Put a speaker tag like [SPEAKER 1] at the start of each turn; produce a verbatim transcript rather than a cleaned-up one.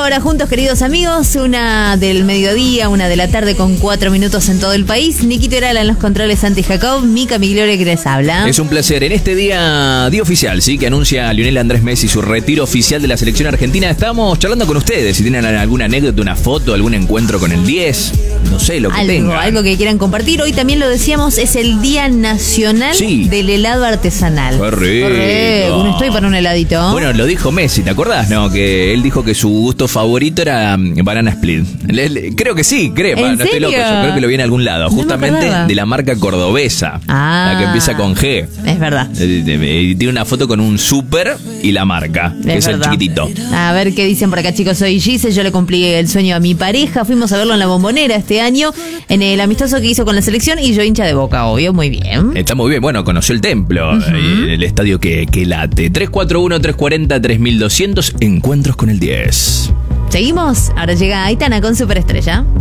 [SPEAKER 1] hora juntos, queridos amigos. Una del mediodía, una de la tarde con cuatro minutos en todo el país. Niquito Herala en los controles, Santi Jacob, Mica Migliore que les habla.
[SPEAKER 2] Es un placer. En este día, día oficial, ¿sí? Que anuncia Lionel Andrés Messi su retiro oficial de la selección argentina. Estamos charlando con ustedes. Si tienen alguna anécdota, una foto, algún encuentro con el diez, no sé, lo que
[SPEAKER 1] algo,
[SPEAKER 2] tengan.
[SPEAKER 1] Algo que quieran compartir. Hoy también lo decíamos, es el Día Nacional
[SPEAKER 2] sí.
[SPEAKER 1] del helado artesanal.
[SPEAKER 2] Correcto.
[SPEAKER 1] Correcto. No estoy para un heladito.
[SPEAKER 2] Bueno, lo dijo Messi, ¿te acordás? No, que él dijo que su gusto favorito era Banana Split. Le, le, creo que sí, creo.
[SPEAKER 1] ¿En
[SPEAKER 2] no estoy
[SPEAKER 1] serio?
[SPEAKER 2] loco, yo creo que lo vi en algún lado.
[SPEAKER 1] No
[SPEAKER 2] justamente de la marca cordobesa.
[SPEAKER 1] Ah,
[SPEAKER 2] la que empieza con G.
[SPEAKER 1] Es verdad.
[SPEAKER 2] Y tiene una foto con un súper y la marca,
[SPEAKER 1] es
[SPEAKER 2] que es
[SPEAKER 1] verdad.
[SPEAKER 2] el chiquitito.
[SPEAKER 1] A ver qué dicen por acá, chicos. Soy Gise, yo le cumplí el sueño a mi pareja. Fuimos a verlo en la Bombonera este año, en el amistoso que hizo con la selección, y yo hincha de Boca, obvio. Muy bien.
[SPEAKER 2] Está muy bien. Bueno, conoció el templo, uh-huh. el estadio que, que late. tres cuatro uno, tres cuatro cero, tres mil doscientos. Encuentros con el diez.
[SPEAKER 1] ¿Seguimos? Ahora llega Aitana con Superestrella.